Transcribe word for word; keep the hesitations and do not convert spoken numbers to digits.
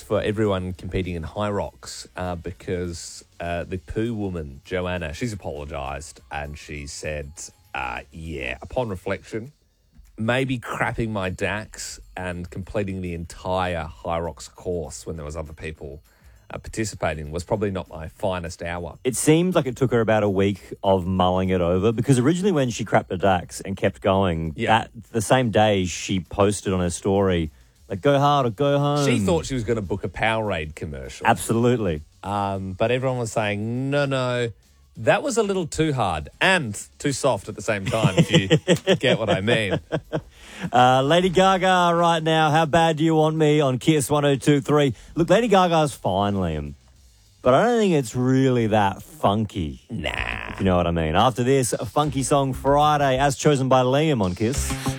for everyone competing in High Rocks uh, because uh, the poo woman, Joanna, she's apologised and she said, uh, yeah, upon reflection, maybe crapping my D A X and completing the entire High Rocks course when there was other people uh, participating was probably not my finest hour. It seems like it took her about a week of mulling it over because originally when she crapped the D A X and kept going, Yeah. that the same day she posted on her story, like, go hard or go home. She thought she was going to book a Powerade commercial. Absolutely. Um, but everyone was saying, no, no, that was a little too hard and too soft at the same time, if you get what I mean. Uh, Lady Gaga right now, How Bad Do You Want Me on Kiss one oh two point three. Look, Lady Gaga's fine, Liam, but I don't think it's really that funky. Nah. If you know what I mean. After this, a funky song Friday, as chosen by Liam on Kiss.